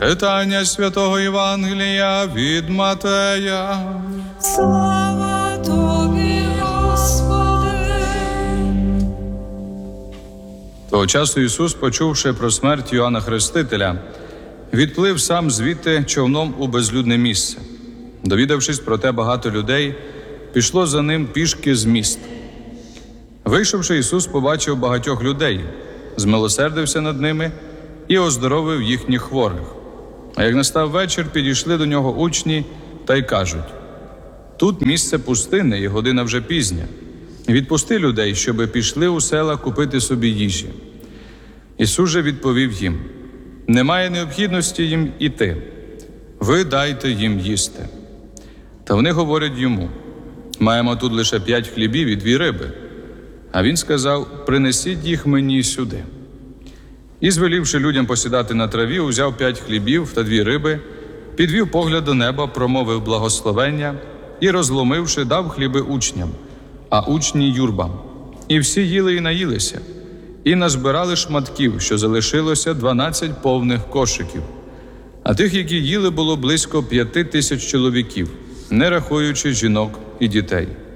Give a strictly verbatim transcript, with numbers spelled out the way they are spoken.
Читання Святого Євангелія від Матея. Слава Тобі, Господи! Того часу Ісус, почувши про смерть Йоанна Хрестителя, відплив сам звідти човном у безлюдне місце. Довідавшись про те, багато людей пішло за ним пішки з міст. Вийшовши, Ісус побачив багатьох людей, змилосердився над ними і оздоровив їхніх хворих. А як настав вечір, підійшли до нього учні та й кажуть: «Тут місце пустинне, і година вже пізня. Відпусти людей, щоби пішли у села купити собі їжі». Ісус же відповів їм: «Немає необхідності їм іти. Ви дайте їм їсти». Та вони говорять йому: «Маємо тут лише п'ять хлібів і дві риби». А він сказав: «Принесіть їх мені сюди». І, звелівши людям посідати на траві, узяв п'ять хлібів та дві риби, підвів погляд до неба, промовив благословення і, розломивши, дав хліби учням, а учні юрбам. І всі їли і наїлися, і назбирали шматків, що залишилося дванадцять повних кошиків. А тих, які їли, було близько п'яти тисяч чоловіків, не рахуючи жінок і дітей.